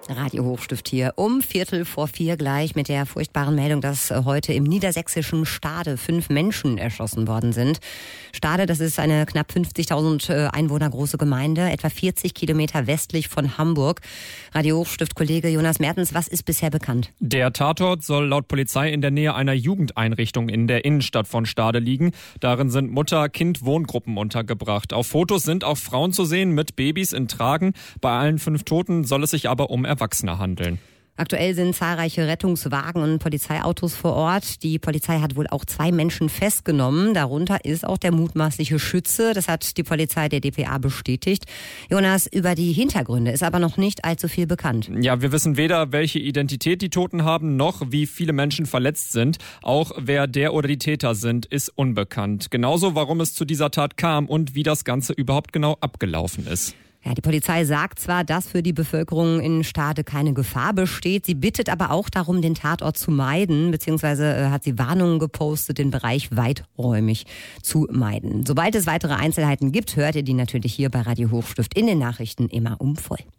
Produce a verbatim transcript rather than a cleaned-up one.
Radio Hochstift hier um Viertel vor vier gleich mit der furchtbaren Meldung, dass heute im niedersächsischen Stade fünf Menschen erschossen worden sind. Stade, das ist eine knapp fünfzigtausend Einwohner große Gemeinde, etwa vierzig Kilometer westlich von Hamburg. Radio Hochstift-Kollege Jonas Mertens, was ist bisher bekannt? Der Tatort soll laut Polizei in der Nähe einer Jugendeinrichtung in der Innenstadt von Stade liegen. Darin sind Mutter-Kind-Wohngruppen untergebracht. Auf Fotos sind auch Frauen zu sehen mit Babys in Tragen. Bei allen fünf Toten soll es sich aber um Erwachsene handeln. Aktuell sind zahlreiche Rettungswagen und Polizeiautos vor Ort. Die Polizei hat wohl auch zwei Menschen festgenommen. Darunter ist auch der mutmaßliche Schütze. Das hat die Polizei der D P A bestätigt. Jonas, über die Hintergründe ist aber noch nicht allzu viel bekannt. Ja, wir wissen weder, welche Identität die Toten haben, noch wie viele Menschen verletzt sind. Auch wer der oder die Täter sind, ist unbekannt. Genauso, warum es zu dieser Tat kam und wie das Ganze überhaupt genau abgelaufen ist. Ja, die Polizei sagt zwar, dass für die Bevölkerung in Stade keine Gefahr besteht, sie bittet aber auch darum, den Tatort zu meiden, beziehungsweise äh, hat sie Warnungen gepostet, den Bereich weiträumig zu meiden. Sobald es weitere Einzelheiten gibt, hört ihr die natürlich hier bei Radio Hochstift in den Nachrichten immer um voll.